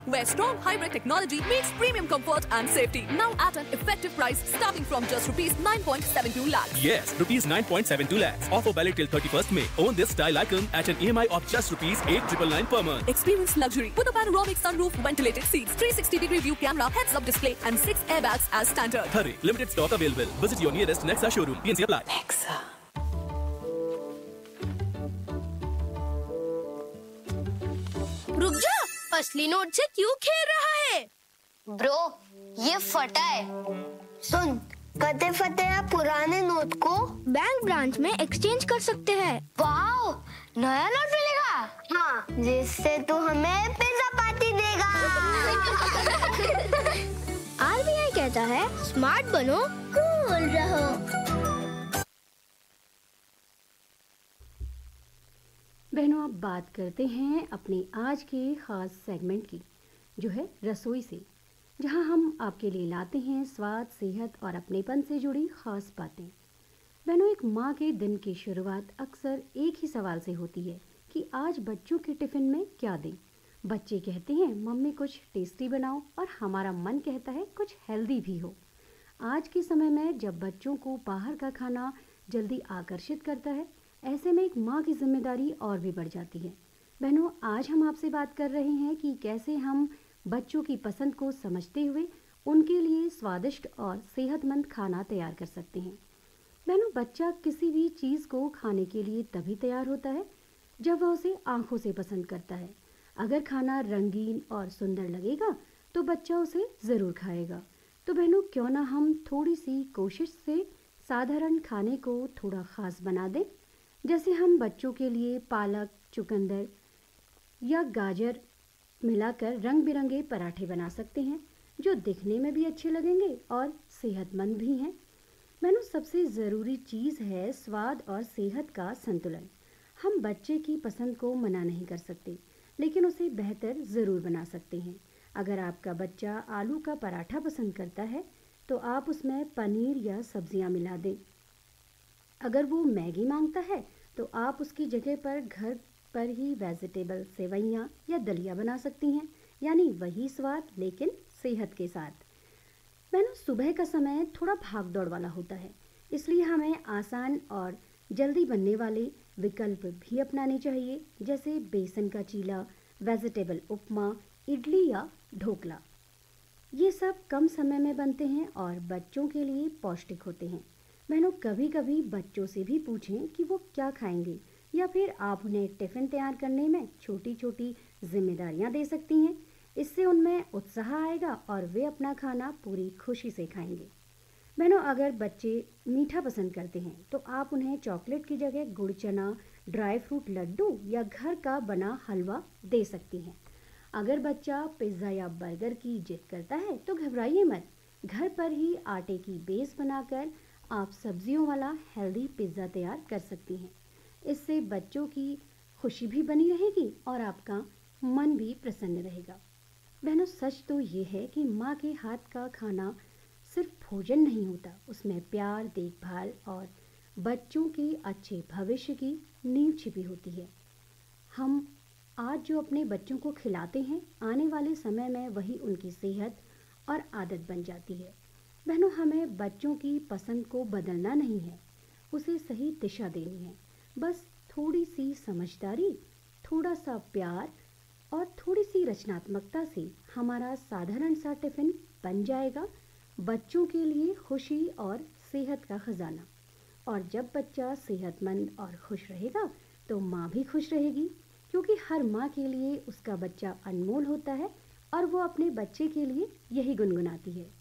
where strong hybrid technology meets premium comfort and safety. Now at an effective price starting from just rupees 9.72 lakhs. Yes, rupees 9.72 lakhs. Offer valid till 31st May. Own this style icon at an EMI of just rupees 8,999 per month. Experience luxury with a panoramic sunroof, ventilated seats, 360-degree view camera, heads-up display and 6 airbags as standard. Hurry, limited stock available. Visit your nearest Nexa showroom. PNC apply. Nexa. रुक जा, असली note से क्यों खेल रहा है? Bro, ये फटा है। सुन, कते फटे पुराने नोट को बैंक ब्रांच में एक्सचेंज कर सकते हैं। वाओ, नया नोट मिलेगा? हाँ, जिससे तू हमें पिज्जा पार्टी देगा। RBI कहता है स्मार्ट बनो, कूल रहो। बहनों, अब बात करते हैं अपने आज के ख़ास सेगमेंट की, जो है रसोई से, जहां हम आपके लिए लाते हैं स्वाद, सेहत और अपनेपन से जुड़ी ख़ास बातें। बहनों, एक माँ के दिन की शुरुआत अक्सर एक ही सवाल से होती है कि आज बच्चों के टिफ़िन में क्या दें। बच्चे कहते हैं मम्मी कुछ टेस्टी बनाओ, और हमारा मन कहता है कुछ हेल्दी भी हो। आज के समय में जब बच्चों को बाहर का खाना जल्दी आकर्षित करता है, ऐसे में एक माँ की जिम्मेदारी और भी बढ़ जाती है। बहनों, आज हम आपसे बात कर रहे हैं कि कैसे हम बच्चों की पसंद को समझते हुए उनके लिए स्वादिष्ट और सेहतमंद खाना तैयार कर सकते हैं। बहनों, बच्चा किसी भी चीज़ को खाने के लिए तभी तैयार होता है जब वह उसे आँखों से पसंद करता है। अगर खाना रंगीन और सुंदर लगेगा तो बच्चा उसे ज़रूर खाएगा। तो बहनों, क्यों ना हम थोड़ी सी कोशिश से साधारण खाने को थोड़ा ख़ास बना दें। जैसे हम बच्चों के लिए पालक, चुकंदर या गाजर मिलाकर रंग बिरंगे पराठे बना सकते हैं, जो दिखने में भी अच्छे लगेंगे और सेहतमंद भी हैं। बहनों, सबसे ज़रूरी चीज़ है स्वाद और सेहत का संतुलन। हम बच्चे की पसंद को मना नहीं कर सकते, लेकिन उसे बेहतर ज़रूर बना सकते हैं। अगर आपका बच्चा आलू का पराठा पसंद करता है तो आप उसमें पनीर या सब्जियां मिला दें। अगर वो मैगी मांगता है तो आप उसकी जगह पर घर पर ही वेजिटेबल सेवइयाँ या दलिया बना सकती हैं, यानी वही स्वाद लेकिन सेहत के साथ। बहनों, सुबह का समय थोड़ा भाग दौड़ वाला होता है, इसलिए हमें आसान और जल्दी बनने वाले विकल्प भी अपनाने चाहिए, जैसे बेसन का चीला, वेजिटेबल उपमा, इडली या ढोकला। ये सब कम समय में बनते हैं और बच्चों के लिए पौष्टिक होते हैं। बहनों, कभी कभी बच्चों से भी पूछें कि वो क्या खाएंगे, या फिर आप उन्हें टिफ़िन तैयार करने में छोटी छोटी जिम्मेदारियां दे सकती हैं। इससे उनमें उत्साह आएगा और वे अपना खाना पूरी खुशी से खाएंगे। बहनों, अगर बच्चे मीठा पसंद करते हैं तो आप उन्हें चॉकलेट की जगह गुड़ चना, ड्राई फ्रूट लड्डू या घर का बना हलवा दे सकती हैं। अगर बच्चा पिज़्ज़ा या बर्गर की जिद करता है तो घबराइए मत। घर पर ही आटे की बेस बनाकर आप सब्जियों वाला हेल्दी पिज़्ज़ा तैयार कर सकती हैं। इससे बच्चों की खुशी भी बनी रहेगी और आपका मन भी प्रसन्न रहेगा। बहनों, सच तो ये है कि माँ के हाथ का खाना सिर्फ भोजन नहीं होता, उसमें प्यार, देखभाल और बच्चों के अच्छे भविष्य की नींव छिपी होती है। हम आज जो अपने बच्चों को खिलाते हैं, आने वाले समय में वही उनकी सेहत और आदत बन जाती है। बहनों, हमें बच्चों की पसंद को बदलना नहीं है, उसे सही दिशा देनी है। बस थोड़ी सी समझदारी, थोड़ा सा प्यार और थोड़ी सी रचनात्मकता से हमारा साधारण सा टिफ़िन बन जाएगा बच्चों के लिए खुशी और सेहत का खजाना। और जब बच्चा सेहतमंद और खुश रहेगा तो माँ भी खुश रहेगी, क्योंकि हर माँ के लिए उसका बच्चा अनमोल होता है और वो अपने बच्चे के लिए यही गुनगुनाती है।